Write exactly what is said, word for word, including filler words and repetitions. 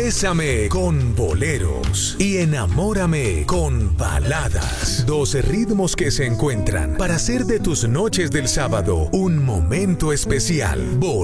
Bésame con boleros y enamórame con baladas. Doce ritmos que se encuentran para hacer de tus noches del sábado un momento especial. Boleros.